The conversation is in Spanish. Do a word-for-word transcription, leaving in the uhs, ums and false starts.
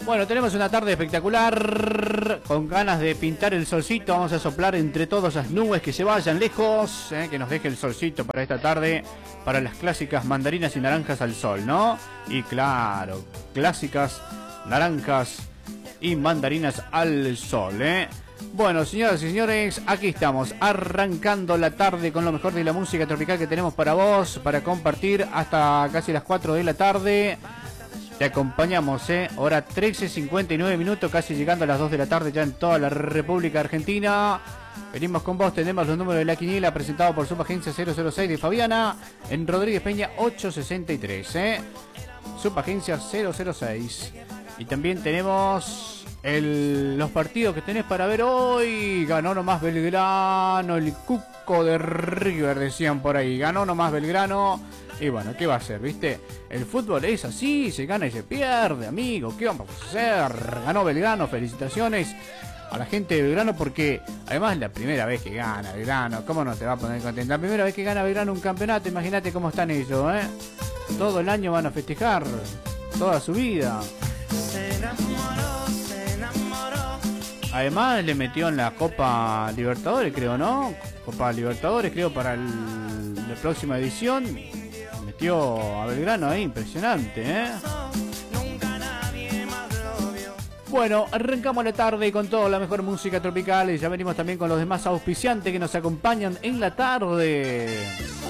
Bueno, tenemos una tarde espectacular, con ganas de pintar el solcito. Vamos a soplar entre todas esas nubes que se vayan lejos, eh, que nos deje el solcito para esta tarde, para las clásicas mandarinas y naranjas al sol, ¿no? Y claro, clásicas naranjas y mandarinas al sol, ¿eh? Bueno, señoras y señores, aquí estamos, arrancando la tarde con lo mejor de la música tropical que tenemos para vos, para compartir hasta casi las cuatro de la tarde. Te acompañamos, ¿eh? Hora trece cincuenta y nueve minutos, casi llegando a las dos de la tarde ya en toda la República Argentina. Venimos con vos, tenemos los números de la quiniela presentado por Subagencia cero cero seis de Fabiana, en Rodríguez Peña ochocientos sesenta y tres, ¿eh? Subagencia cero cero seis. Y también tenemos el, los partidos que tenés para ver hoy. Ganó nomás Belgrano, el Cuco de River, decían por ahí. Ganó nomás Belgrano. Y bueno, ¿qué va a hacer, viste? El fútbol es así, se gana y se pierde, amigo. ¿Qué vamos a hacer? Ganó Belgrano, felicitaciones a la gente de Belgrano, porque además es la primera vez que gana Belgrano. ¿Cómo no te va a poner contento? La primera vez que gana Belgrano un campeonato, imagínate cómo están ellos, ¿eh? Todo el año van a festejar, toda su vida. Se enamoró, se enamoró. Además le metió en la Copa Libertadores, creo, ¿no? Copa Libertadores, creo, para el, la próxima edición. Metió a Belgrano ahí, impresionante, ¿eh? Nunca nadie más lo vio. Bueno, arrancamos la tarde con toda la mejor música tropical y ya venimos también con los demás auspiciantes que nos acompañan en la tarde.